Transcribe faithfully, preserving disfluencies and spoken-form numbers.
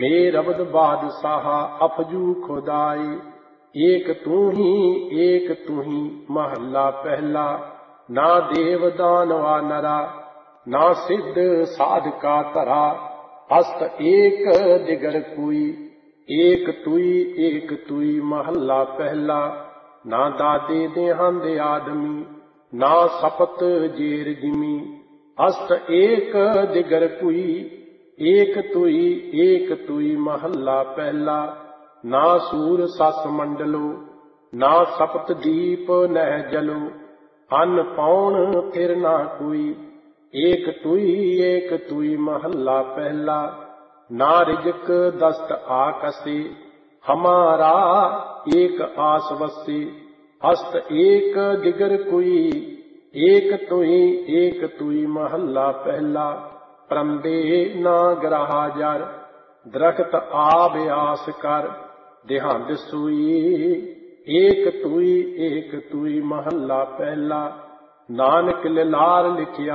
मेरबद बादशाह अफजू खुदाई। एक तू ही एक तू ही महला पहला। ना देव दानवा नरा ना सिद्ध साधका तरा। अस्त एक दिगर कोई एक तुई एक तुई महला पहला। ना दादे देहांद आदमी ना सपत जेर जिमी। अस्त एक दिगर कोई एक तुई एक तुई महला पहला। ना सूर सस मंडलो ना सपत दीप नह जलो। अन्न पाउन फिर ना कोई एक तुई एक तुई महला पहला। ना रिजक दस्त आकसे हमारा एक आस वसे। अस्त एक दिगर कोई एक तुई एक तुई महला पहला। परंदे ना ग्राहा जर दरख्त आब आस कर। देहांद सोई एक तुई एक तुई महला पहला। नानक लिलार लिखिया